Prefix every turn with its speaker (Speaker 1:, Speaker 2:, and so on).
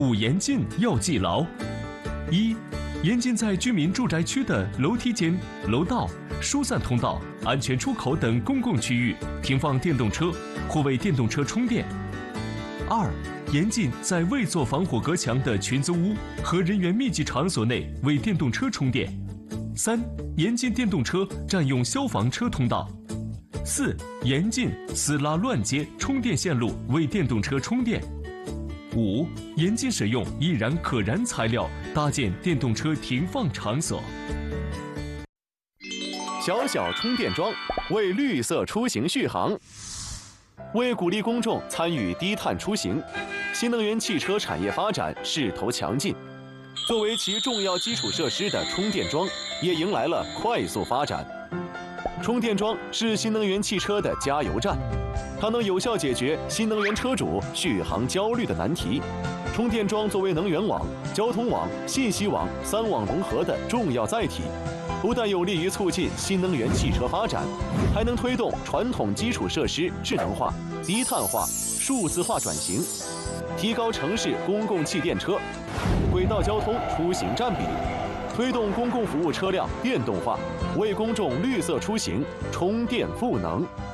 Speaker 1: 5严禁要记牢：一、严禁在居民住宅区的楼梯间、楼道、疏散通道、安全出口等公共区域停放电动车或为电动车充电。2、严禁在未做防火隔墙的群租屋和人员密集场所内为电动车充电。3、严禁电动车占用消防车通道。4、严禁私拉乱接充电线路为电动车充电。5、严禁使用易燃可燃材料搭建电动车停放场所。
Speaker 2: 小小充电桩为绿色出行续航。为鼓励公众参与低碳出行，新能源汽车产业发展势头强劲。作为其重要基础设施的充电桩，也迎来了快速发展。充电桩是新能源汽车的加油站，它能有效解决新能源车主续航焦虑的难题。充电桩作为能源网、交通网、信息网3网融合的重要载体，不但有利于促进新能源汽车发展，还能推动传统基础设施智能化、低碳化、数字化转型，提高城市公共汽电车、轨道交通出行占比，推动公共服务车辆电动化，为公众绿色出行充电赋能。